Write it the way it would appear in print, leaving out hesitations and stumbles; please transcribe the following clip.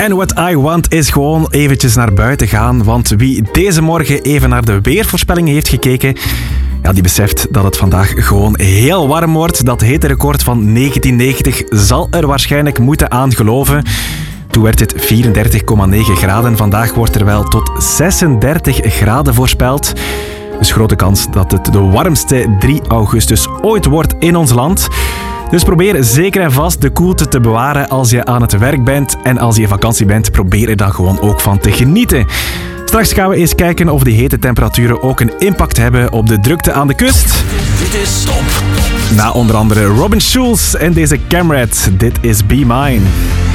En what I want is gewoon eventjes naar buiten gaan. Want wie deze morgen even naar de weervoorspellingen heeft gekeken, ja, die beseft dat het vandaag gewoon heel warm wordt. Dat hitterecord van 1990 zal er waarschijnlijk moeten aan geloven. Toen werd het 34,9 graden. Vandaag wordt er wel tot 36 graden voorspeld. Dus grote kans dat het de warmste 3 augustus ooit wordt in ons land. Dus probeer zeker en vast de koelte te bewaren als je aan het werk bent. En als je in vakantie bent, probeer er dan gewoon ook van te genieten. Straks gaan we eens kijken of die hete temperaturen ook een impact hebben op de drukte aan de kust. Dit is Stop. Na onder andere Robin Schulz en deze Camrad. Dit is Be Mine.